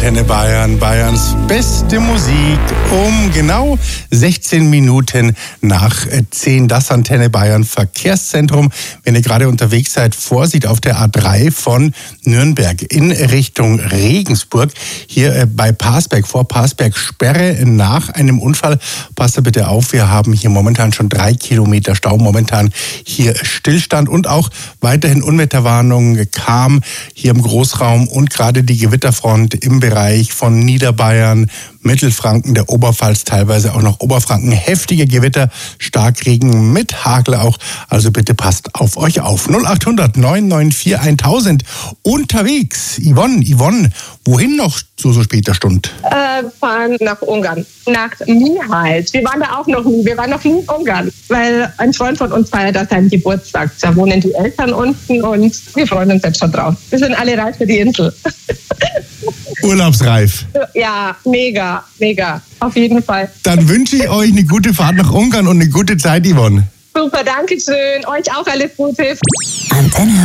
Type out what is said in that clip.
Antenne Bayern, Bayerns beste Musik um genau 16 Minuten nach 10. Das Antenne Bayern Verkehrszentrum. Wenn ihr gerade unterwegs seid, Vorsicht auf der A3 von Nürnberg in Richtung Regensburg. Hier bei Parsberg, vor Parsberg Sperre nach einem Unfall. Passt da bitte auf, wir haben hier momentan schon 3 Kilometer Stau. Momentan hier Stillstand und auch weiterhin Unwetterwarnung kam hier im Großraum und gerade die Gewitterfront im Bereich von Niederbayern, Mittelfranken, der Oberpfalz, teilweise auch noch Oberfranken. Heftige Gewitter, Starkregen mit Hagel auch. Also bitte passt auf euch auf. 0800 994 1000 unterwegs. Yvonne, wohin noch zu so später Stunde? Fahren nach Ungarn, nach Mihály. Wir waren da auch noch nie. Wir waren noch nie in Ungarn, weil ein Freund von uns feiert da seinen Geburtstag. Da wohnen die Eltern unten und wir freuen uns jetzt schon drauf. Wir sind alle reif für die Insel. Urlaubsreif. Ja, mega. Auf jeden Fall. Dann wünsche ich euch eine gute Fahrt nach Ungarn und eine gute Zeit, Yvonne. Super, danke schön. Euch auch alles Gute. Antenne